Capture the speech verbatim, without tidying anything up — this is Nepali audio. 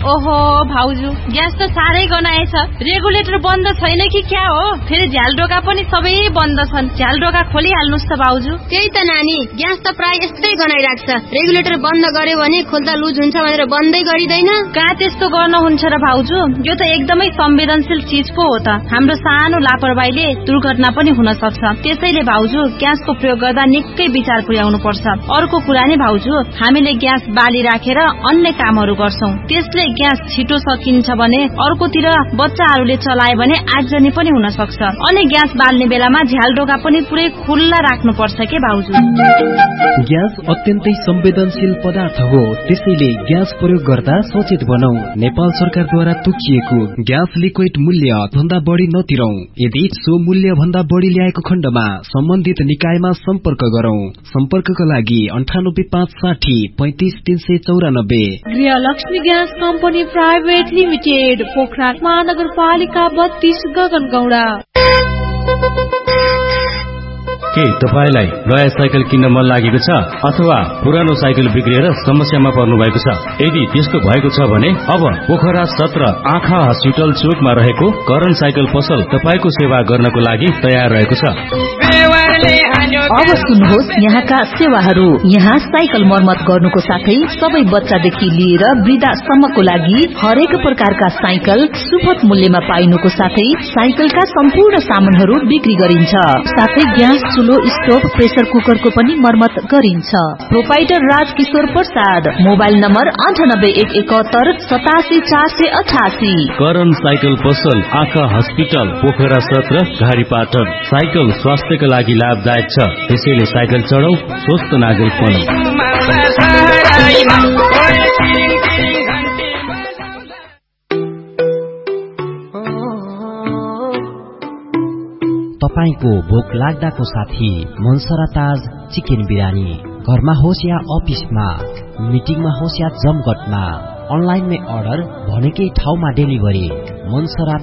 ओहो भाउजू, ग्यास त साह्रै गनाएछ। रेगुलेटर बन्द छैन कि क्या हो? फेरि झ्यालडोका पनि सबै बन्द छन्। झ्यालडोका खोलिहाल्नुस् त भाउजू। त्यही त नानी, ग्यास त प्राय यस्तै गनाइराख्छ। रेगुलेटर बन्द गर्यो भने खोल्दा लुज हुन्छ भनेर बन्दै गरिदैन। कहाँ त्यस्तो गर्न हुन्छ र भाउजू? यो त एकदमै संवेदनशील चीज पो हो त। हाम्रो सानो लापरवाहीले दुर्घटना पनि हुन सक्छ। त्यसैले भाउजू, ग्यासको प्रयोग गर्दा निकै विचार पुर्याउनु पर्छ। अर्को कुरा नि भाउजू, हामीले ग्यास बाली राखेर अन्य कामहरू गर्छौं। त्यसले ग्यास छिटो सकिन्छ भने अर्कोतिर बच्चाहरूले चलाए भने आगजनी पनि हुन सक्छ। अनि ग्यास बाल्ने बेलामा झ्यालडोका पनि पुरै खुल्ला राख्नु पर्छ के भाउजू? ग्यास अत्यन्तै संवेदनशील पदार्थ हो, त्यसैले ग्यास प्रयोग गर्दा सचेत बनौ। नेपाल सरकारद्वारा तोकिएको ग्यास लिक्विड मूल्य भन्दा बढी नतिरौ। यदि सो मूल्य भन्दा बढी ल्याएको खण्डमा सम्बन्धित निकायमा सम्पर्क गरौं। सम्पर्कका लागि अन्ठानब्बे पाँच साठी पैंतिस तीन सय चौरानब्बे। गृहलक्ष्मी gas company private limited, Pokhara महानगरपालिका बत्तीस, गगनगौडा। के तपाईलाई नयाँ साइकल किन्न मन लागेको छ अथवा पुरानो साइकल बिग्रिएर समस्यामा पर्नु भएको छ? यदि त्यस्तो भएको छ भने अब पोखरा सत्र आँखा हस्पिटल चोकमा रहेको करण साइकल पसल तपाईको सेवा गर्नको लागि तयार रहेको छ। अब सुन्नुहोस् यहाँका सेवाहरू। यहाँ साइकल मर्मत गर्नुको साथै सबै बच्चादेखि लिएर वृद्धासम्मको लागि हरेक प्रकारका साइकल सुपथ मूल्यमा पाइनुको साथै साइकलका सम्पूर्ण सामानहरू बिक्री गरिन्छ। साथै ग्यास चुलो, स्टोभ, प्रेसर कुकरको पनि मर्मत गरिन्छ। Proprietor Rajkishore Prasad, mobile number अन्ठानब्बे एक एकहत्तर सतासी चार सय अठासी। करण साइकल पसल आँखा हस्पिटल पोखरा सत्र घारीपाटन। साइकल स्वास्थ्यका लागि लाभदायक छ, त्यसैले साइकल चढाउ, स्वस्थ नागरिक बनौं। तपाईको भोक लाग्दाको साथी मनसरा ताज चिकन बिरयानी। घरमा होस् या अफिसमा, मिटिङमा होस् या जमघटमा, अनलाइनमै अर्डर, भनेकै ठाउँमा डेलिभरी। मनसरा